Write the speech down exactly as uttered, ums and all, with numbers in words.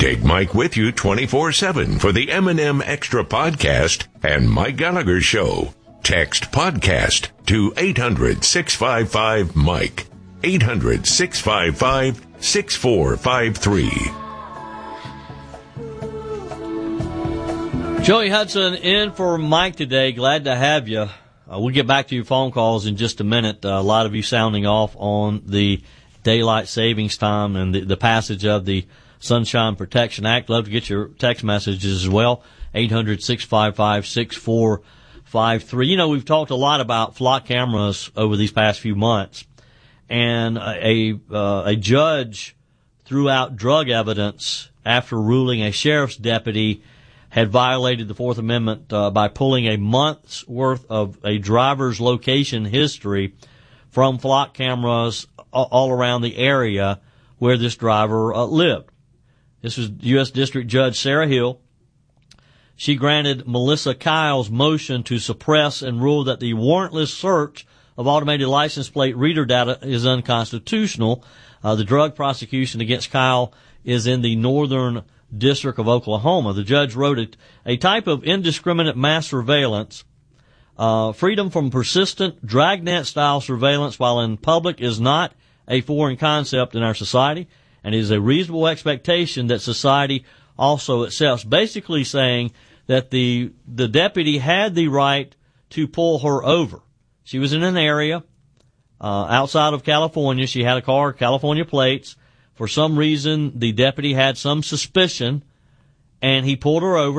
Take Mike with you twenty-four seven for the M and M Extra Podcast and Mike Gallagher Show. Text podcast to eight hundred, six five five, Mike. eight hundred, six five five, six four five three. Joey Hudson in for Mike today. Glad to have you. Uh, we'll get back to your phone calls in just a minute. Uh, a lot of you sounding off on the daylight savings time and the, the passage of the Sunshine Protection Act. Love to get your text messages as well. eight hundred, six five five, six four five three. You know, we've talked a lot about flock cameras over these past few months, and a uh, a judge threw out drug evidence after ruling a sheriff's deputy had violated the Fourth Amendment uh, by pulling a month's worth of a driver's location history from flock cameras all around the area where this driver uh, lived. This was U S District Judge Sarah Hill. She granted Melissa Kyle's motion to suppress and ruled that the warrantless search of automated license plate reader data is unconstitutional. Uh, the drug prosecution against Kyle is in the Northern District of Oklahoma. The judge wrote it, a type of indiscriminate mass surveillance, uh, freedom from persistent dragnet-style surveillance while in public is not a foreign concept in our society, and it is a reasonable expectation that society also accepts. Basically saying that the the deputy had the right to pull her over. She was in an area uh, outside of California. She had a car, California plates. For some reason, the deputy had some suspicion, and he pulled her over.